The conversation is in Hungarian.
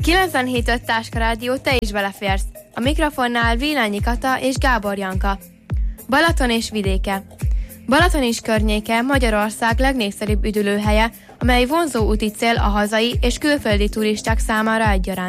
97.5 Táska Rádió, te is beleférsz. A mikrofonnál Vélányi Kata és Gábor Janka. Balaton és vidéke. Balaton és környéke Magyarország legnépszerűbb üdülőhelye, amely vonzó úti cél a hazai és külföldi turisták számára egyaránt.